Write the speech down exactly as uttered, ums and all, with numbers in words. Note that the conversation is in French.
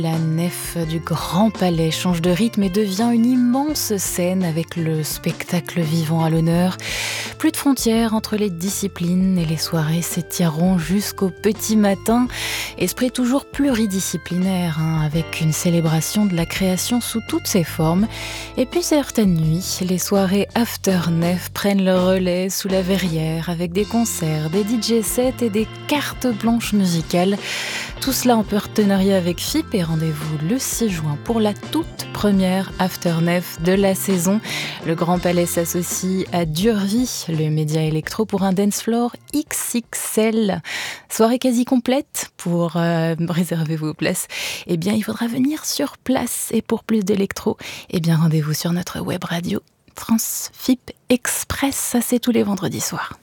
La nef du Grand Palais change de rythme et devient une immense scène avec le spectacle vivant à l'honneur. Plus de frontières entre les disciplines et les soirées s'étireront jusqu'au petit matin. Esprit toujours pluridisciplinaire, hein, avec une célébration de la création sous toutes ses formes. Et puis certaines nuits, les soirées after nef prennent le relais sous la verrière avec des concerts, des D J sets et des cartes blanches musicales. Tout cela en partenariat avec F I P et rendez-vous le six juin pour la toute première After Nef de la saison. Le Grand Palais s'associe à Durvie, le média électro, pour un dance floor X X L. Soirée quasi complète. Pour euh, réserver vos places, eh bien, il faudra venir sur place. Et pour plus d'électro, eh bien, rendez-vous sur notre web radio France F I P Express. Ça, c'est tous les vendredis soirs.